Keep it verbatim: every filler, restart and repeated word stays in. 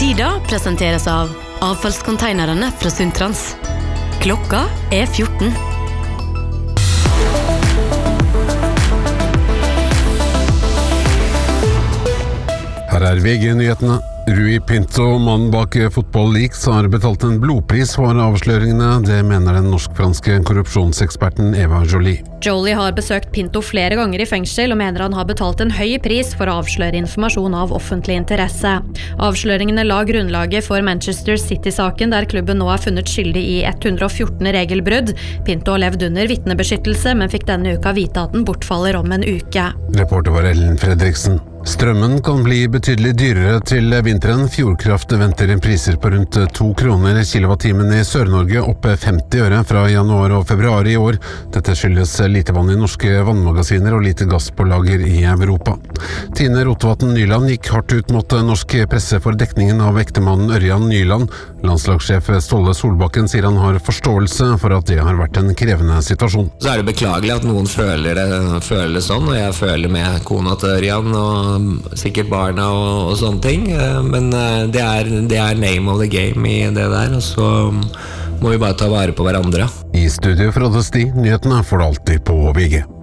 Tida presenteres av avfallskonteinerne fra Sundtrans. Klokka er fjorten. Her er V G-nyhetene. Rui Pinto, mannen bak Football Leaks, har betalt en blodpris for avsløringene. Det mener den norsk-franske korrupsjonseksperten Eva Jolie. Jolie har besøkt Pinto flere ganger i fengsel og mener han har betalt en høy pris for å avsløre informasjon av offentlig interesse. Avsløringene la grunnlaget for Manchester City-saken, der klubben nå er funnet skyldig i ett hundre og fjorten regelbrudd. Pinto har levd under vitnebeskyttelse, men fikk denne uka vite at den bortfaller om en uke. Reporter var Ellen Fredriksen. Strømmen kan bli betydelig dyrere til vinteren. Fjordkraft venter priser på rundt to kroner kilowattimen i Sør-Norge, opp femti øre fra januar og februar i år. Dette skyldes lite vann i norske vannmagasiner og lite gass på lager i Europa. Tine Rotevatn Nyland gikk hardt ut mot norsk presse for dekningen av ektemannen Ørjan Nyland. Landslagssjef Ståle Solbakken sier han har forståelse for at det har vært en krevende situasjon. Så er det beklagelig at noen føler det, føler det sånn, og jeg føler med kona til Ørjan og sikkert barna og, og sånne ting, men det er, det er name of the game i det der, og så må vi bare ta vare på hverandre. I studio fra Sti, nyhetene får du alltid på V G.